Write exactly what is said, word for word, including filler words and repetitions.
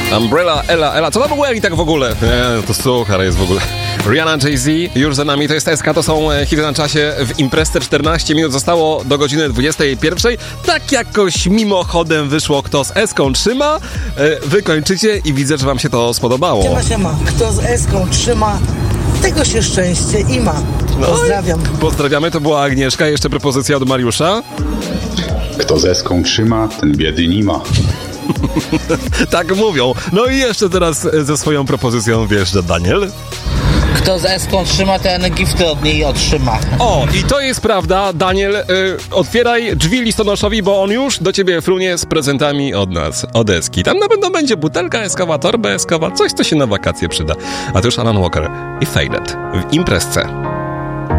Umbrella, Ella, Ella. Co to było i tak w ogóle? Nie, to suchar jest w ogóle. Rihanna, Jay-Z, już za nami, to jest S K, to są hity na czasie. W imprezce czternaście minut zostało do godziny dwudziestej pierwszej. Tak jakoś mimochodem wyszło, kto z S-ką trzyma. Wy kończycie i widzę, że wam się to spodobało. Siema, siema. Kto z S-ką trzyma, tego się szczęście i ma. Pozdrawiam. No pozdrawiamy, to była Agnieszka. Jeszcze propozycja od Mariusza. Kto z S-ką trzyma, ten biedy nie ma. Tak mówią. No i jeszcze teraz ze swoją propozycją wjeżdża Daniel. Kto z S-ką trzyma, ten gifty od niej otrzyma. O, i to jest prawda. Daniel, y, otwieraj drzwi listonoszowi, bo on już do ciebie frunie z prezentami od nas, od Eski. Tam na pewno będzie butelka eskowa, torba eskowa, coś, co się na wakacje przyda. A to już Alan Walker i Faded w imprezce.